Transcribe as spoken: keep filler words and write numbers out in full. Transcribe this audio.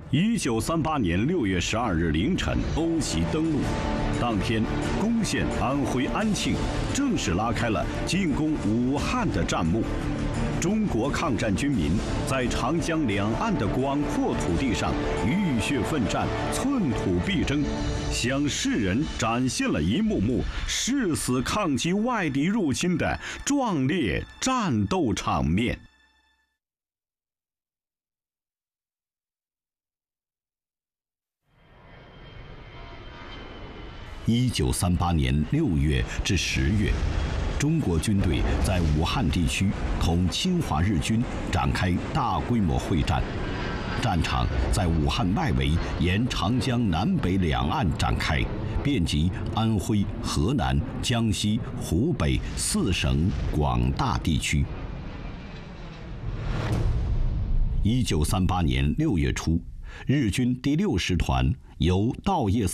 一九三八年六月十二日凌晨，欧袭登陆。当天，攻陷安徽安庆，正式拉开了进攻武汉的战幕。中国抗战军民在长江两岸的广阔土地上浴血奋战，寸土必争，向世人展现了一幕幕誓死抗击外敌入侵的壮烈战斗场面。一九三八年六月至十月，中国军队在武汉地区同侵华日军展开大规模会战，战场在武汉外围沿长江南北两岸展开，遍及安徽、河南、江西、湖北四省广大地区。一九三八年六月初，日军第六师团由稻叶